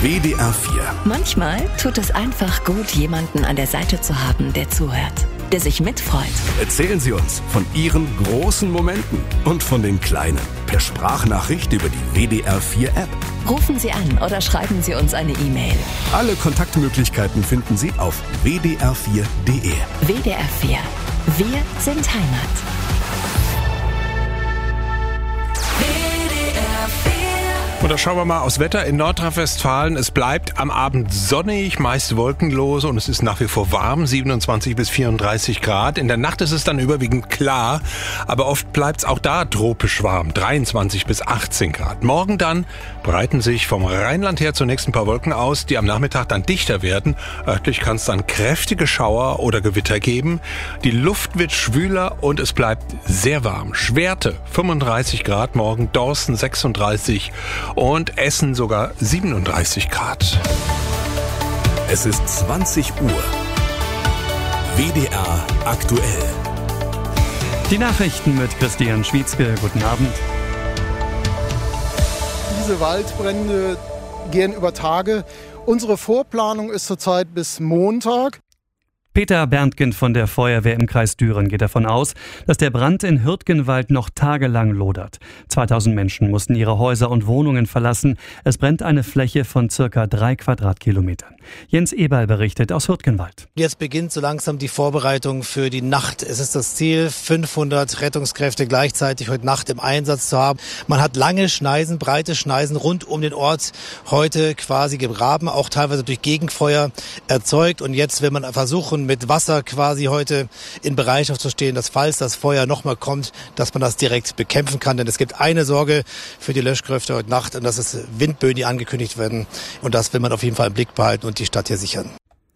WDR 4. Manchmal tut es einfach gut, jemanden an der Seite zu haben, der zuhört, der sich mitfreut. Erzählen Sie uns von Ihren großen Momenten und von den kleinen. Per Sprachnachricht über die WDR 4 App. Rufen Sie an oder schreiben Sie uns eine E-Mail. Alle Kontaktmöglichkeiten finden Sie auf wdr4.de. WDR 4. Wir sind Heimat. Und da schauen wir mal aufs Wetter in Nordrhein-Westfalen. Es bleibt am Abend sonnig, meist wolkenlos und es ist nach wie vor warm, 27 bis 34 Grad. In der Nacht ist es dann überwiegend klar, aber oft bleibt es auch da tropisch warm, 23 bis 18 Grad. Morgen dann breiten sich vom Rheinland her zunächst ein paar Wolken aus, die am Nachmittag dann dichter werden. Örtlich kann es dann kräftige Schauer oder Gewitter geben. Die Luft wird schwüler und es bleibt sehr warm. Schwerte 35 Grad morgen, Dorsten 36 und Essen sogar 37 Grad. Es ist 20 Uhr. WDR aktuell. Die Nachrichten mit Christian Schwietzke. Guten Abend. Diese Waldbrände gehen über Tage. Unsere Vorplanung ist zurzeit bis Montag. Peter Berntgen von der Feuerwehr im Kreis Düren geht davon aus, dass der Brand in Hürtgenwald noch tagelang lodert. 2000 Menschen mussten ihre Häuser und Wohnungen verlassen. Es brennt eine Fläche von circa 3 Quadratkilometern. Jens Eberl berichtet aus Hürtgenwald. Jetzt beginnt so langsam die Vorbereitung für die Nacht. Es ist das Ziel, 500 Rettungskräfte gleichzeitig heute Nacht im Einsatz zu haben. Man hat lange Schneisen, breite Schneisen rund um den Ort heute quasi gegraben, auch teilweise durch Gegenfeuer erzeugt. Und jetzt will man versuchen, mit Wasser quasi heute in Bereitschaft zu stehen, dass falls das Feuer nochmal kommt, dass man das direkt bekämpfen kann. Denn es gibt eine Sorge für die Löschkräfte heute Nacht und das ist Windböen, die angekündigt werden. Und das will man auf jeden Fall im Blick behalten und die Stadt hier sichern.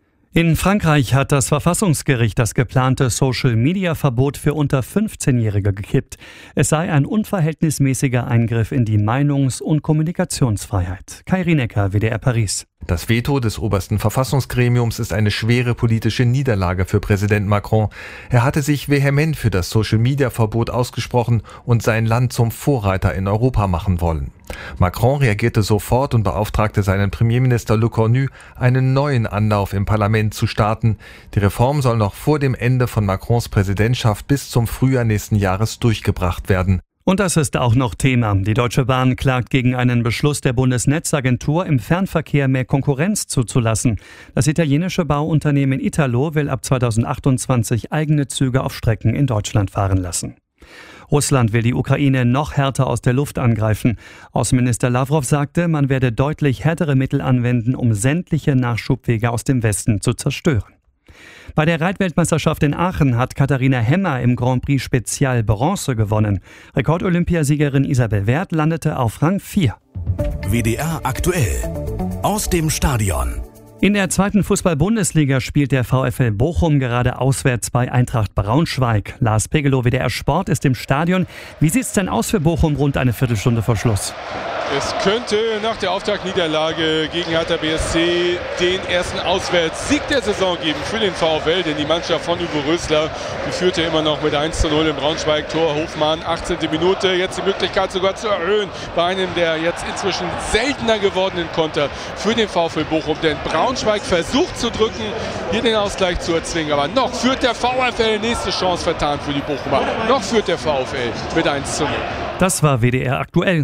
In Frankreich hat das Verfassungsgericht das geplante Social-Media-Verbot für unter 15-Jährige gekippt. Es sei ein unverhältnismäßiger Eingriff in die Meinungs- und Kommunikationsfreiheit. Kai Rienecker, WDR Paris. Das Veto des obersten Verfassungsgremiums ist eine schwere politische Niederlage für Präsident Macron. Er hatte sich vehement für das Social-Media-Verbot ausgesprochen und sein Land zum Vorreiter in Europa machen wollen. Macron reagierte sofort und beauftragte seinen Premierminister Le Cornu, einen neuen Anlauf im Parlament zu starten. Die Reform soll noch vor dem Ende von Macrons Präsidentschaft bis zum Frühjahr nächsten Jahres durchgebracht werden. Und das ist auch noch Thema. Die Deutsche Bahn klagt gegen einen Beschluss der Bundesnetzagentur, im Fernverkehr mehr Konkurrenz zuzulassen. Das italienische Bauunternehmen Italo will ab 2028 eigene Züge auf Strecken in Deutschland fahren lassen. Russland will die Ukraine noch härter aus der Luft angreifen. Außenminister Lavrov sagte, man werde deutlich härtere Mittel anwenden, um sämtliche Nachschubwege aus dem Westen zu zerstören. Bei der Reitweltmeisterschaft in Aachen hat Katharina Hemmer im Grand Prix Spezial Bronze gewonnen. Rekordolympiasiegerin Isabel Werth landete auf Rang 4. WDR aktuell. Aus dem Stadion. In der 2. Fußball-Bundesliga spielt der VfL Bochum gerade auswärts bei Eintracht Braunschweig. Lars Pegelow, WDR Sport, ist im Stadion. Wie sieht's denn aus für Bochum rund eine Viertelstunde vor Schluss? Es könnte nach der Auftaktniederlage gegen Hertha BSC den ersten Auswärtssieg der Saison geben für den VfL, denn die Mannschaft von Uwe Rösler, die führte immer noch mit 1:0 im Braunschweig-Tor. Hofmann, 18. Minute, jetzt die Möglichkeit sogar zu erhöhen bei einem der jetzt inzwischen seltener gewordenen Konter für den VfL Bochum, denn Braunschweig versucht zu drücken, hier den Ausgleich zu erzwingen, aber noch führt der VfL, nächste Chance vertan für die Bochumer, noch führt der VfL mit 1:0. Das war WDR aktuell.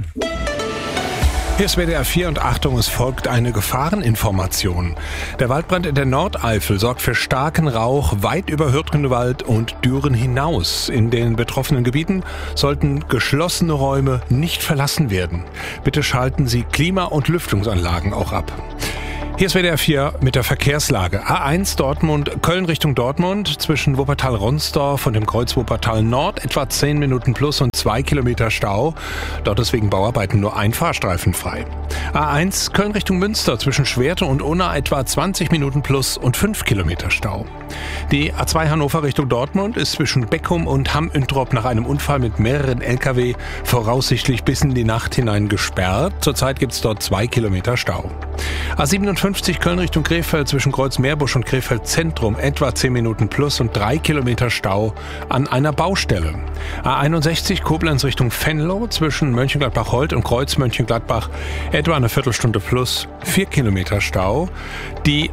Hier ist WDR 4 und Achtung, es folgt eine Gefahreninformation. Der Waldbrand in der Nordeifel sorgt für starken Rauch weit über Hürtgenwald und Düren hinaus. In den betroffenen Gebieten sollten geschlossene Räume nicht verlassen werden. Bitte schalten Sie Klima- und Lüftungsanlagen auch ab. Hier ist WDR 4 mit der Verkehrslage. A1 Dortmund, Köln Richtung Dortmund, zwischen Wuppertal-Ronsdorf und dem Kreuz Wuppertal Nord etwa 10 Minuten plus und 2 Kilometer Stau. Dort ist wegen Bauarbeiten nur ein Fahrstreifen frei. A1 Köln Richtung Münster, zwischen Schwerte und Unna etwa 20 Minuten plus und 5 Kilometer Stau. Die A2 Hannover Richtung Dortmund ist zwischen Beckum und Hamm-Üntrop nach einem Unfall mit mehreren Lkw voraussichtlich bis in die Nacht hinein gesperrt. Zurzeit gibt es dort 2 Kilometer Stau. A57 Köln Richtung Krefeld zwischen Kreuz-Meerbusch und Krefeld Zentrum etwa 10 Minuten plus und 3 Kilometer Stau an einer Baustelle. A61 Koblenz Richtung Venlo zwischen Mönchengladbach-Holt und Kreuz Mönchengladbach etwa eine Viertelstunde plus 4 Kilometer Stau. Die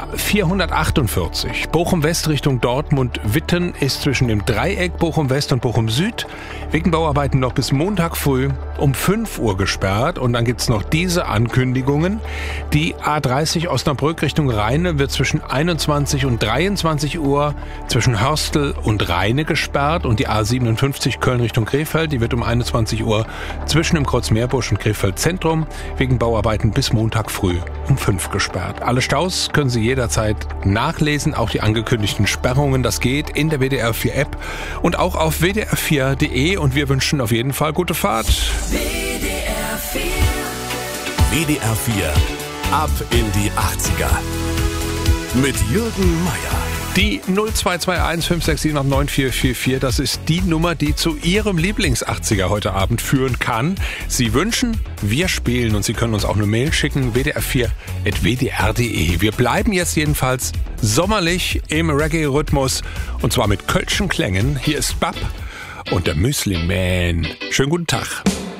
A448 Bochum West Richtung Dortmund-Witten ist zwischen dem Dreieck Bochum West und Bochum Süd wegen Bauarbeiten noch bis Montag früh um 5 Uhr gesperrt. Und dann gibt's noch diese Ankündigungen. Die A30 Osnabrück Richtung Rheine wird zwischen 21 und 23 Uhr zwischen Hörstel und Rheine gesperrt. Und die A57 Köln Richtung Krefeld, die wird um 21 Uhr zwischen dem Kreuz-Meerbusch und Krefeld Zentrum wegen Bauarbeiten bis Montag früh um 5 gesperrt. Alle Staus können Sie jederzeit nachlesen, auch die angekündigten Sperrungen. Das geht in der WDR 4 App und auch auf wdr4.de. Und wir wünschen auf jeden Fall gute Fahrt. WDR 4. WDR 4. Ab in die 80er. Mit Jürgen Meier. Die 0221 567 9444, das ist die Nummer, die zu Ihrem Lieblings-80er heute Abend führen kann. Sie wünschen, wir spielen, und Sie können uns auch eine Mail schicken, wdr4@wdr.de. Wir bleiben jetzt jedenfalls sommerlich im Reggae-Rhythmus und zwar mit kölschen Klängen. Hier ist Bab und der Müsli Man. Schönen guten Tag.